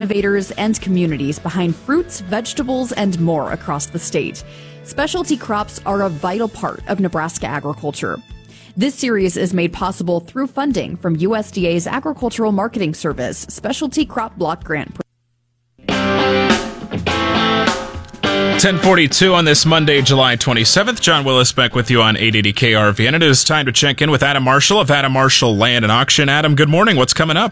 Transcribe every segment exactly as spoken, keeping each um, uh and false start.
innovators, and communities behind fruits, vegetables, and more across the state. Specialty crops are a vital part of Nebraska agriculture. This series is made possible through funding from U S D A's Agricultural Marketing Service Specialty Crop Block Grant. ten forty-two on this Monday, July twenty-seventh. John Willis back with you on eight eighty K R V N. It is time to check in with Adam Marshall of Adam Marshall Land and Auction. Adam, good morning. What's coming up?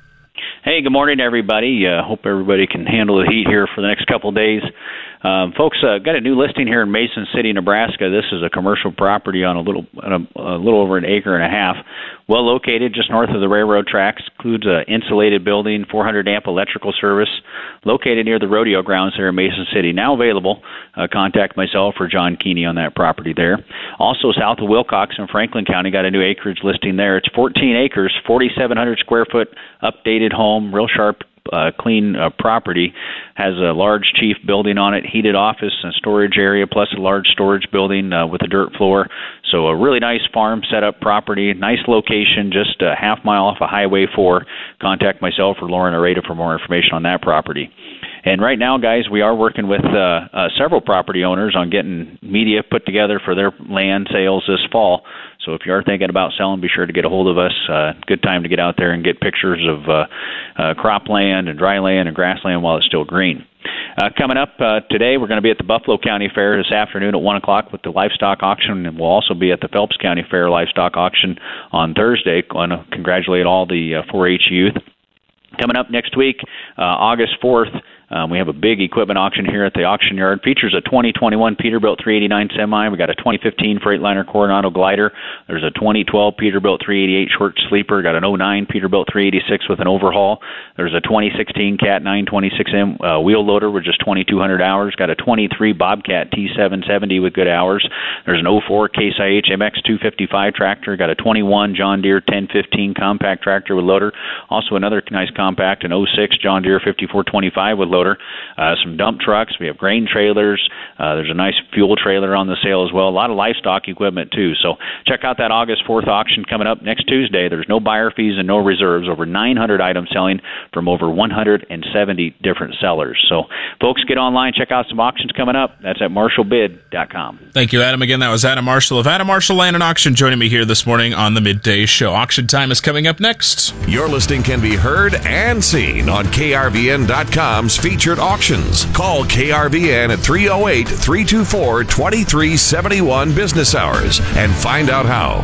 Hey, good morning, everybody. Uh, hope everybody can handle the heat here for the next couple of days. Um, folks, uh, got a new listing here in Mason City, Nebraska. This is a commercial property on a little, on a, a little over an acre and a half. Well located, just north of the railroad tracks. Includes an insulated building, four hundred amp electrical service. Located near the rodeo grounds there in Mason City. Now available. Uh, contact myself or John Keeney on that property there. Also south of Wilcox in Franklin County, got a new acreage listing there. It's fourteen acres, forty-seven hundred square foot, updated home, real sharp. Uh, clean uh, property, has a large chief building on it, heated office and storage area, plus a large storage building uh, with a dirt floor. So a really nice farm setup property, nice location, just a half mile off of Highway four. Contact myself or Lauren Areta for more information on that property. And right now, guys, we are working with uh, uh, several property owners on getting media put together for their land sales this fall. So if you are thinking about selling, be sure to get a hold of us. Uh, good time to get out there and get pictures of uh, uh, cropland and dry land and grassland while it's still green. Uh, coming up uh, today, we're going to be at the Buffalo County Fair this afternoon at one o'clock with the livestock auction, and we'll also be at the Phelps County Fair livestock auction on Thursday. I want to congratulate all the uh, four H youth. Coming up next week, uh, August fourth, Um, we have a big equipment auction here at the auction yard. Features a twenty twenty-one Peterbilt three eighty-nine semi. We got a twenty fifteen Freightliner Coronado glider. There's a twenty twelve Peterbilt three eighty-eight short sleeper. Got an oh nine Peterbilt three eighty-six with an overhaul. There's a twenty sixteen Cat nine twenty-six M uh, wheel loader with just twenty-two hundred hours. Got a twenty-three Bobcat T seven seventy with good hours. There's an oh four Case I H M X two fifty-five tractor. Got a twenty-one John Deere ten fifteen compact tractor with loader. Also another nice compact, an oh six John Deere fifty-four twenty-five with loader. Uh, some dump trucks. We have grain trailers. Uh, there's a nice fuel trailer on the sale as well. A lot of livestock equipment, too. So check out that August fourth auction coming up next Tuesday. There's no buyer fees and no reserves. Over nine hundred items selling from over one hundred seventy different sellers. So, folks, get online. Check out some auctions coming up. That's at marshall bid dot com. Thank you, Adam. Again, that was Adam Marshall of Adam Marshall Land and Auction joining me here this morning on the Midday Show. Auction time is coming up next. Your listing can be heard and seen on K R V N dot com's featured auctions. Call K R V N at three oh eight, three two four, two three seven one business hours and find out how.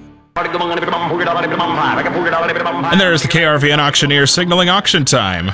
And there's the K R V N auctioneer signaling auction time.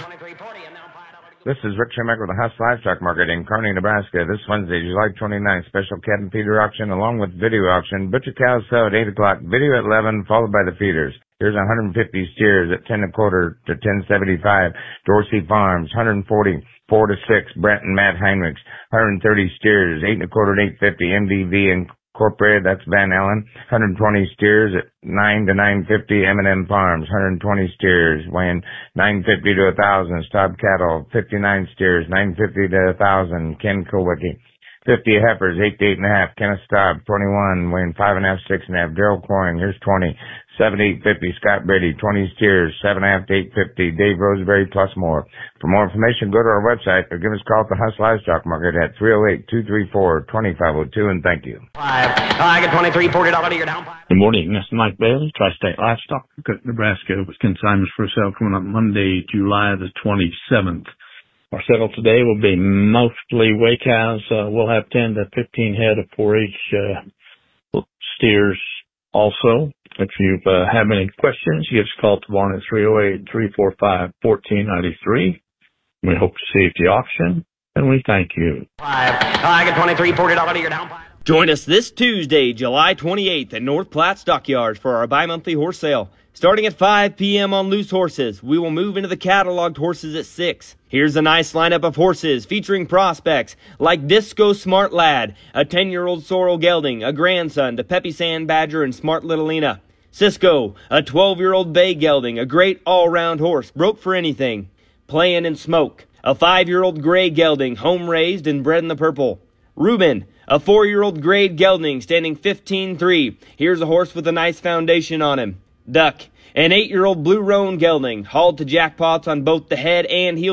This is Rick Schembeck with the Huss Livestock Market in Kearney, Nebraska. This Wednesday, July twenty-ninth, special cat and feeder auction along with video auction. Butcher cows sell at eight o'clock, video at eleven, followed by the feeders. Here's one hundred fifty steers at ten and a quarter to ten seventy-five. Dorsey Farms, one hundred forty, four to six. Brent and Matt Heinrichs, one hundred thirty steers, eight and a quarter to eight fifty. M D V Incorporated, that's Van Allen, one hundred twenty steers at nine to nine fifty. M and M Farms, one hundred twenty steers, weighing nine fifty to one thousand. Staub Cattle, fifty-nine steers, nine fifty to one thousand. Ken Kowicki, fifty heifers, eight to eight and a half. Kenneth Staub, twenty-one, weighing five and a half, six and a half. Daryl Coyne, here's twenty, seven to eight fifty. Scott Brady, twenty steers, seven and a half to eight fifty. Dave Roseberry, plus more. For more information, go to our website or give us a call at the Huss Livestock Market at three oh eight, two three four, two five oh two, and thank you. Five. I get twenty-three, forty dollars a year down. Good morning. This is Mike Bailey, Tri-State Livestock, Nebraska, with consignments for sale coming up Monday, July the twenty-seventh. Our sale today will be mostly weigh cows. Uh, we'll have ten to fifteen head of four H uh, steers also. If you uh, have any questions, give us a call tomorrow at three oh eight, three four five, one four nine three. We hope to see you at the auction, and we thank you. Five. I get twenty-three, forty dollars a year down. Join us this Tuesday, July twenty-eighth at North Platte Stockyards for our bi-monthly horse sale. Starting at five p.m. on loose horses, we will move into the cataloged horses at six. Here's a nice lineup of horses featuring prospects like Disco Smart Lad, a ten-year-old Sorrel Gelding, a grandson to Peppy Sand Badger and Smart Little Lena. Cisco, a twelve-year-old Bay Gelding, a great all-round horse, broke for anything. Playin' and Smoke, a five-year-old Gray Gelding, home-raised and bred in the purple. Reuben, a four-year-old grade gelding standing fifteen three. Here's a horse with a nice foundation on him. Duck, an eight-year-old blue roan gelding, hauled to jackpots on both the head and heel